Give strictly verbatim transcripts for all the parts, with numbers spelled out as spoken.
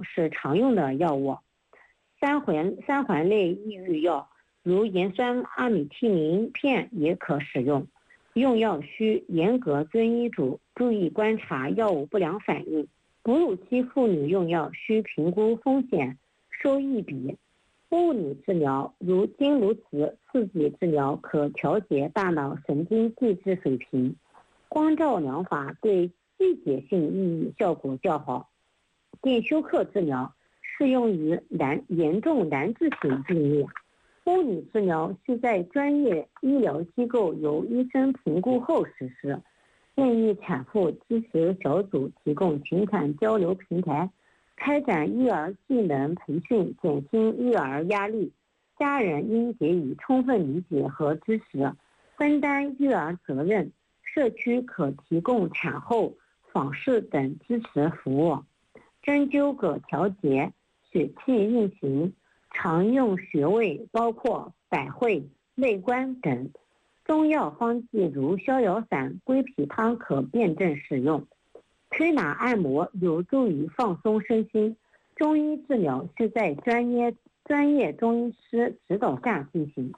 是常用的药物。三环三环类抑郁药，如盐酸阿米替宁片也可使用。用药需严格遵医嘱，注意观察药物不良反应。哺乳期妇女用药需评估风险收益比。物理治疗如经颅磁刺激治疗可调节大脑神经递质水平。光照疗法对季节性抑郁效果较好。电休克治疗适用于难严重难治型病例。物理治疗需在专业医疗机构由医生评估后实施。建议产妇支持小组提供情感交流平台，开展育儿技能培训，减轻育儿压力。家人应给予充分理解和支持，分担育儿责任。社区可提供产后访视等支持服务。针灸葛调节、血气运行，常用穴位包括百会、内关等。中药方剂如逍遥散、归脾汤可辨证使用。推拿按摩有助于放松身心。中医治疗是在专业专业中医师指导下进行。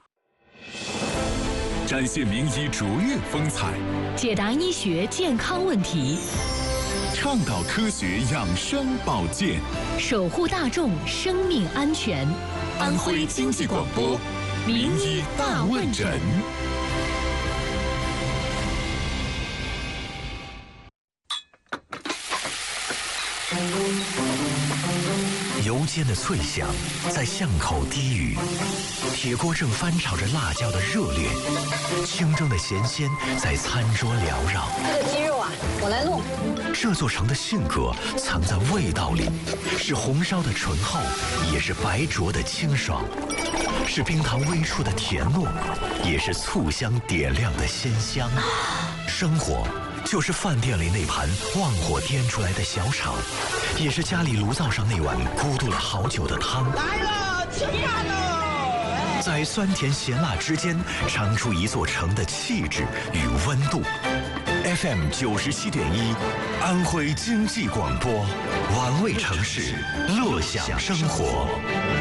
展现名医卓越风采， 解答医学健康问题， 倡导科学养生保健， 守护大众生命安全。 安徽经济广播名医大问诊。 油煎的脆响在巷口低语，铁锅正翻炒着辣椒的热烈，清蒸的咸鲜在餐桌缭绕。 这个鸡肉啊，我来弄。 这座城的性格藏在味道里，是红烧的醇厚，也是白灼的清爽，是冰糖微出的甜糯，也是醋香点亮的鲜香。生活就是饭店里那盘旺火颠出来的小炒，也是家里炉灶上那碗咕嘟了好久的汤。 来了，吃饭喽！ 在酸甜咸辣之间，尝出一座城的气质与温度。F M 九十七点一，安徽经济广播，玩味城市，乐享生活。